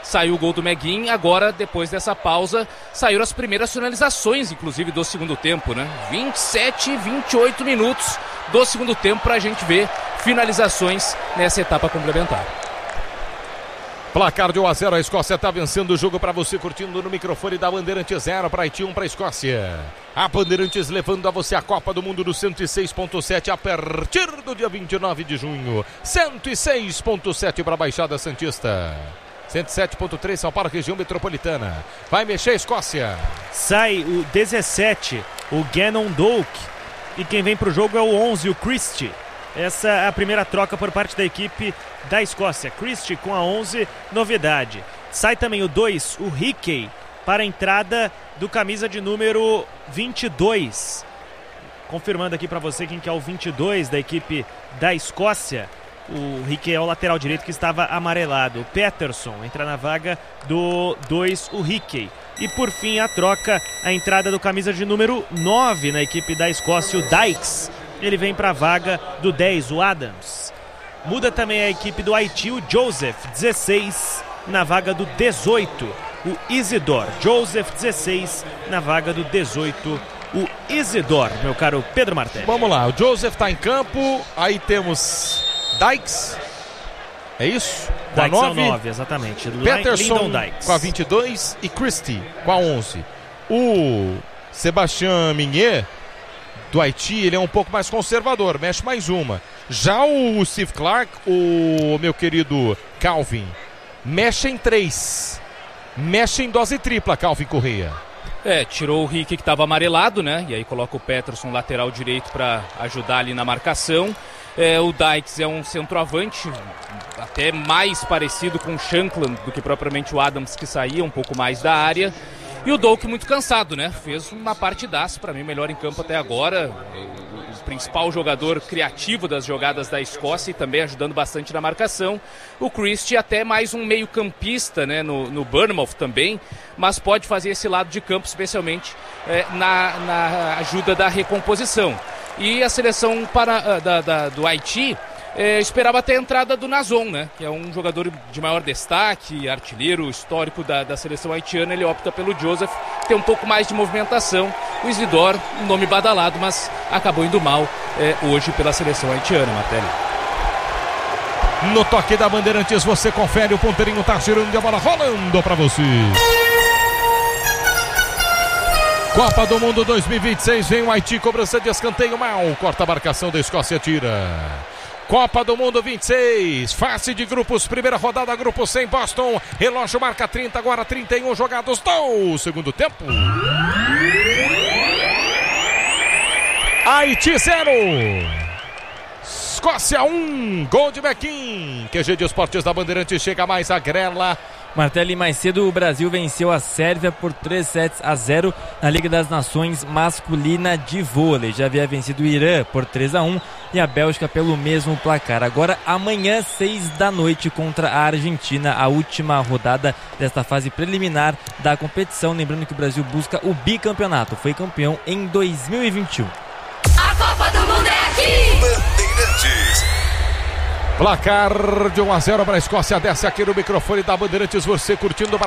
saiu o gol do Meguin. Agora, depois dessa pausa, saíram as primeiras finalizações, inclusive do segundo tempo, né? vinte e sete, vinte e oito minutos do segundo tempo pra gente ver finalizações nessa etapa complementar. Placar de um a zero, a Escócia está vencendo o jogo para você curtindo no microfone da Bandeirantes, zero para Haiti, um para a Escócia. A Bandeirantes levando a você a Copa do Mundo do cento e seis ponto sete a partir do dia vinte e nove de junho. cento e seis ponto sete para a Baixada Santista. cento e sete ponto três São Paulo, região metropolitana. Vai mexer a Escócia. Sai o dezessete, o Gannon Doak. E quem vem para o jogo é o onze, o Christie. Essa é a primeira troca por parte da equipe da Escócia. Christie com a onze, novidade. Sai também o dois, o Hickey, para a entrada do camisa de número vinte e dois. Confirmando aqui para você quem que é o vinte e dois da equipe da Escócia. O Hickey é o lateral direito que estava amarelado. O Peterson entra na vaga do dois, o Hickey. E por fim a troca, a entrada do camisa de número nove na equipe da Escócia, o Dykes. Ele vem para a vaga do dez, o Adams. Muda também a equipe do Haiti, o Joseph, dezesseis, na vaga do dezoito, o Isidore. Joseph, dezesseis, na vaga do dezoito, o Isidore, meu caro Pedro Martelli. Vamos lá, o Joseph está em campo, aí temos Dykes, é isso? Com Dykes a nove, nove, exatamente. Peterson com a vinte e dois e Christie com a onze. O Sebastian Mignet do Haiti, ele é um pouco mais conservador, mexe mais uma. Já o Steve Clark, o meu querido Calvin, mexe em três. Mexe em dose tripla, Calvin Correia. É, tirou o Rick que estava amarelado, né? E aí coloca o Peterson lateral direito para ajudar ali na marcação. É, o Dykes é um centroavante, até mais parecido com o Shankland do que propriamente o Adams, que saía um pouco mais da área. E o Doak muito cansado, né? Fez uma partidaça, para mim, melhor em campo até agora. O principal jogador criativo das jogadas da Escócia e também ajudando bastante na marcação. O Christie até mais um meio campista, né? No, no Bournemouth também, mas pode fazer esse lado de campo, especialmente é, na, na ajuda da recomposição. E a seleção para, da, da, do Haiti é, esperava até a entrada do Nazon, né? Que é um jogador de maior destaque, artilheiro histórico da, da seleção haitiana. Ele opta pelo Joseph, tem um pouco mais de movimentação. O Isidore, um nome badalado, mas acabou indo mal é, hoje pela seleção haitiana, Martelli. No toque da Bandeirantes você confere, o ponteirinho tá girando e a bola rolando pra você. Copa do Mundo dois mil e vinte e seis, vem o Haiti, cobrança de escanteio mal, corta a marcação da Escócia, tira. Copa do Mundo vinte e seis, fase de grupos, primeira rodada, grupo cem, Boston, relógio marca trinta, agora trinta e um jogados do segundo tempo. Haiti zero, Escócia um, gol de Mequim. Q G de Esportes da Bandeirantes, chega mais a grela. Martelli, mais cedo o Brasil venceu a Sérvia por três sets a zero na Liga das Nações masculina de vôlei. Já havia vencido o Irã por três a um e a Bélgica pelo mesmo placar. Agora amanhã, seis da noite, contra a Argentina, a última rodada desta fase preliminar da competição. Lembrando que o Brasil busca o bicampeonato, foi campeão em dois mil e vinte e um. A Copa do Mundo é aqui! Bandeirantes. Placar de um a zero para a Escócia, desce aqui no microfone da Bandeirantes, você curtindo para